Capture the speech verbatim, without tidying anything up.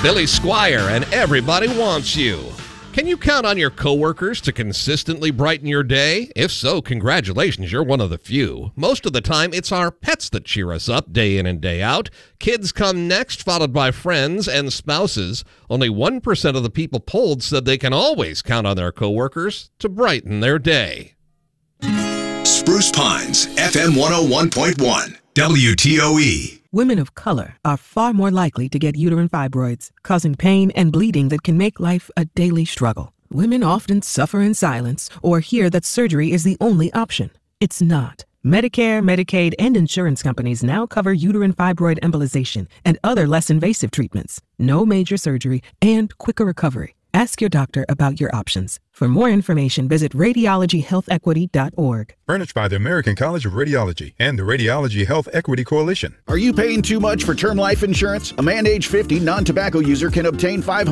Billy Squire, and everybody wants you. Can you count on your coworkers to consistently brighten your day? If so, congratulations, you're one of the few. Most of the time, it's our pets that cheer us up day in and day out. Kids come next, followed by friends and spouses. Only one percent of the people polled said they can always count on their coworkers to brighten their day. Spruce Pines, F M one oh one point one, W T O E. Women of color are far more likely to get uterine fibroids, causing pain and bleeding that can make life a daily struggle. Women often suffer in silence or hear that surgery is the only option. It's not. Medicare, Medicaid, and insurance companies now cover uterine fibroid embolization and other less invasive treatments. No major surgery and quicker recovery. Ask your doctor about your options. For more information, visit radiology health equity dot org. Furnished by the American College of Radiology and the Radiology Health Equity Coalition. Are you paying too much for term life insurance? A man age fifty, non-tobacco user can obtain five hundred